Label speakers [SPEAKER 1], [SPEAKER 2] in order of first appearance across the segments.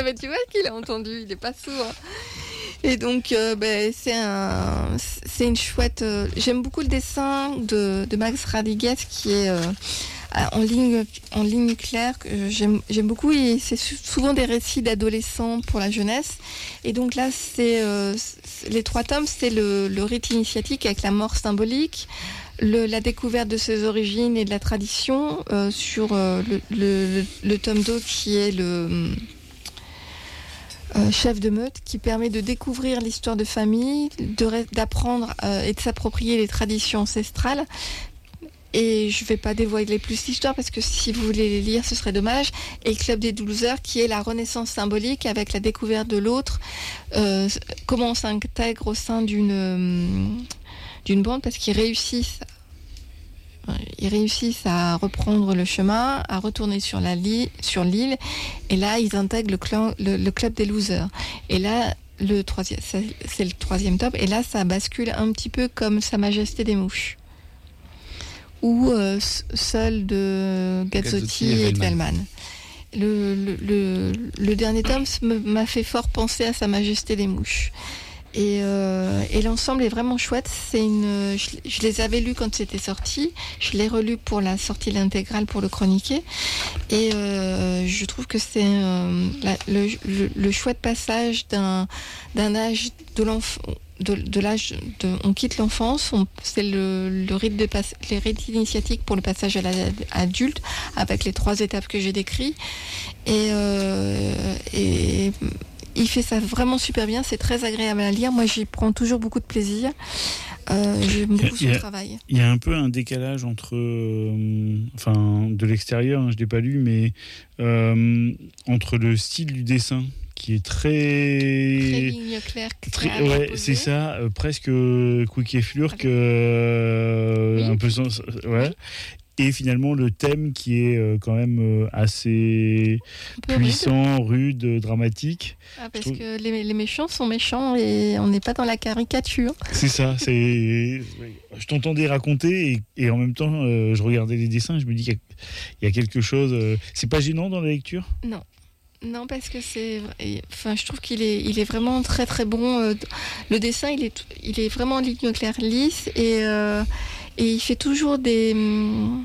[SPEAKER 1] mais tu vois qu'il a entendu, il n'est pas sourd. Et donc, c'est une chouette... j'aime beaucoup le dessin de Max Rodriguez qui est en ligne claire. J'aime beaucoup. Et c'est souvent des récits d'adolescents pour la jeunesse. Et donc là, les 3 tomes, c'est le rite initiatique avec la mort symbolique, la découverte de ses origines et de la tradition sur le tome 2 qui est le... chef de meute, qui permet de découvrir l'histoire de famille, d'apprendre et de s'approprier les traditions ancestrales. Et je ne vais pas dévoiler plus l'histoire parce que si vous voulez les lire, ce serait dommage. Et Club des 12 heures, qui est la renaissance symbolique avec la découverte de l'autre, comment on s'intègre au sein d'une bande, parce qu'ils réussissent à reprendre le chemin, à retourner sur l'île, et là ils intègrent le club des losers. Et là c'est le 3e tome, et là ça bascule un petit peu comme Sa Majesté des Mouches, ou Seul de Gazzotti et Vellman. Le dernier tome m'a fait fort penser à Sa Majesté des Mouches. Et l'ensemble est vraiment chouette. Je les avais lus quand c'était sorti. Je l'ai relu pour la sortie de l'intégrale pour le chroniquer. Et je trouve que c'est le chouette passage d'un âge de l'enfant. On quitte l'enfance, c'est le rite les rites initiatiques pour le passage à l'adulte, avec les 3 étapes que j'ai décrites. Et il fait ça vraiment super bien, c'est très agréable à lire. Moi, j'y prends toujours beaucoup de plaisir. J'aime beaucoup son travail.
[SPEAKER 2] Il y a un peu un décalage entre, de l'extérieur, je ne l'ai pas lu, mais entre le style du dessin, qui est très
[SPEAKER 1] ligne claire,
[SPEAKER 2] ouais, c'est ça, presque quick et flurk, un peu sens, ouais. Et finalement le thème qui est quand même assez puissant, rude, dramatique.
[SPEAKER 1] Parce que les méchants sont méchants et on n'est pas dans la caricature.
[SPEAKER 2] C'est ça. Je t'entendais raconter et en même temps je regardais les dessins et je me dis qu'il y a quelque chose. C'est pas gênant dans la lecture ?
[SPEAKER 1] Non, parce que je trouve qu'il est vraiment très très bon. Le dessin, il est vraiment en ligne claire, lisse, et il fait toujours il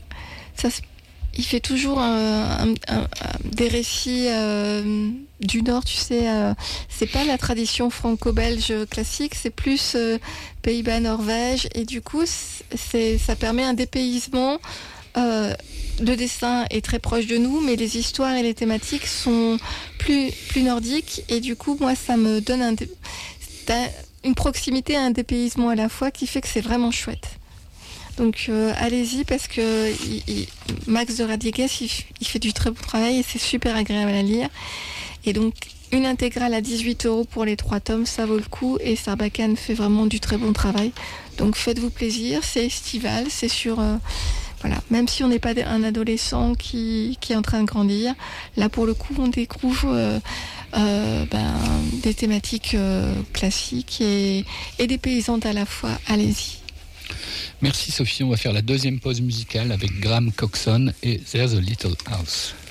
[SPEAKER 1] fait toujours des récits du Nord, tu sais. C'est pas la tradition franco-belge classique, c'est plus Pays-Bas, Norvège, et du coup, ça permet un dépaysement. Le dessin est très proche de nous, mais les histoires et les thématiques sont plus nordiques, et du coup, moi, ça me donne une proximité, un dépaysement à la fois, qui fait que c'est vraiment chouette. Donc allez-y, parce que Max de Rodriguez, il fait du très bon travail et c'est super agréable à lire. Et donc une intégrale à 18 € pour les 3 tomes, ça vaut le coup, et Sarbacane fait vraiment du très bon travail. Donc faites-vous plaisir, c'est estival, c'est sur... Voilà, même si on n'est pas un adolescent qui est en train de grandir, là pour le coup on découvre des thématiques classiques et dépaysantes à la fois. Allez-y.
[SPEAKER 3] Merci Sophie, on va faire la 2e pause musicale avec Graham Coxon et There's a Little House.